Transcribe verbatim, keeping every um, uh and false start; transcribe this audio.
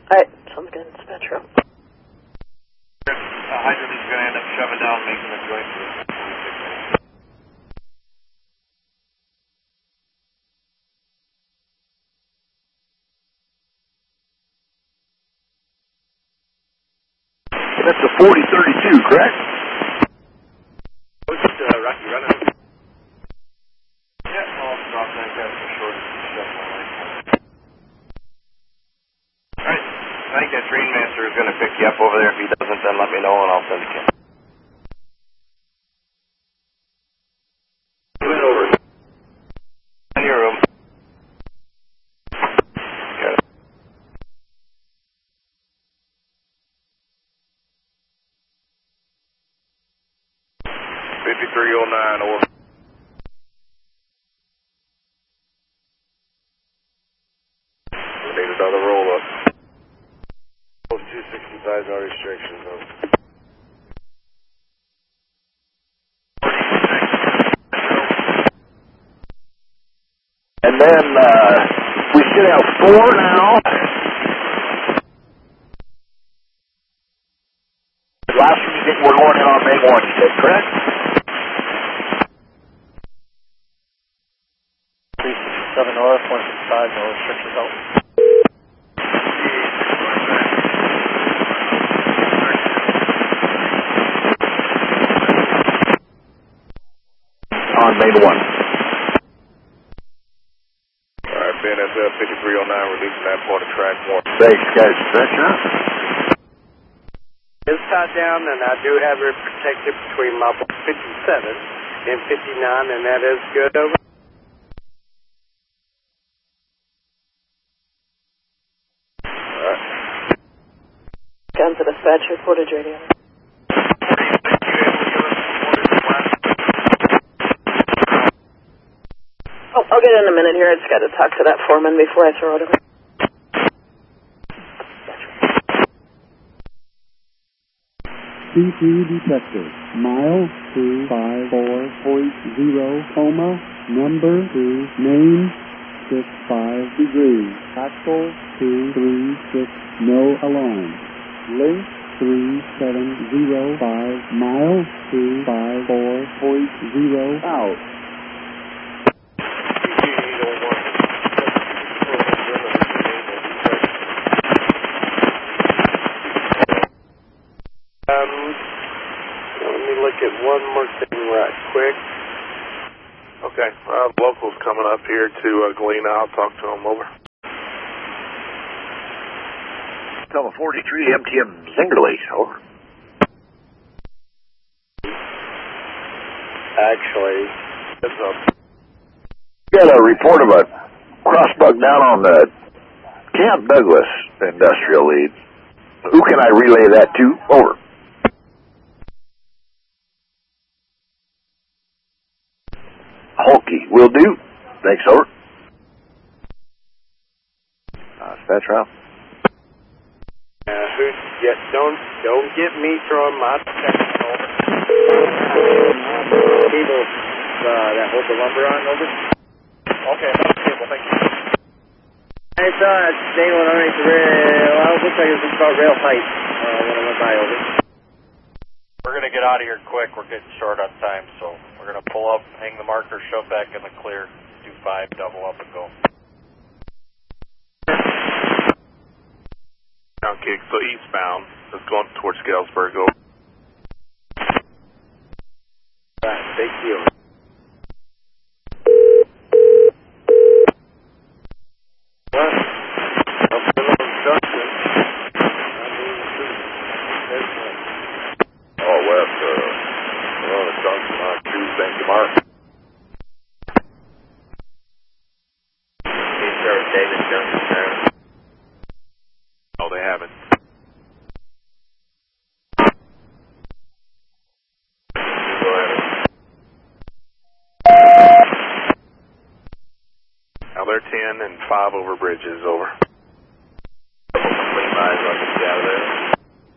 Alright, sounds good. Dispatch room. Uh, hydrant is going to end up shoving down, making a joint for forty-six. That's a forty thirty-two, correct? What's uh, Rocky running? Yeah, I'll drop that guy for short. Alright, I think that train master is going to pick you up over there. If he doesn't, then let me know and I'll send a kid. Move it over. In your room. Got it. fifty-three oh nine, over. We need another roll up. two sixty-five, no restrictions. No. And then uh, we should have four now. Last meeting we're going in on May one, you said, correct? three sixty-seven north, one sixty-five, no restrictions out. On May one. Alright, B N S F fifty-three oh nine, releasing that part of track one. Thanks, guys. That's huh? It's tied down, and I do have it protected between my fifty-seven and fifty-nine, and that is good. Over. Alright. Guns to dispatch, reported radio. Oh, I'll get in a minute here. I just got to talk to that foreman before I throw it away. C two detector, mile two five four point zero, coma, number two, name, six five degrees, actual two three six, no alarm, link three seven zero five, mile two five four point zero, out. Um, let me look at one more thing right quick. Okay, uh, local's coming up here to uh, Galena. I'll talk to him, over. Tell forty-three M T M Zingerly, over. Actually, Heads up. Got a report of a crossbug down on the Camp Douglas industrial lead. Who can I relay that to? Over. Holkey, will do. Thanks, over. Uh, dispatch route. uh, who? Yeah, don't don't get me throwing my protection over. Cable, uh, that hold the lumber on, over? Okay, I'm on the table, thank you. I saw it dangling underneath the rail. Well, it looks like it was about rail height uh, when I went by, over. We're going to get out of here quick. We're getting short on time, so we're going to pull up, hang the marker, shove back in the clear, do five, double up, and go. Okay, so eastbound. It's going towards Galesburg. Over. Right, big deal. Well, up to the junction. Oh, west, uh, we're on the junction on two, thank you, Mark. Hey, sir, David Junction, sir. No, they haven't. Go ahead. Now they're ten and five over bridges, over.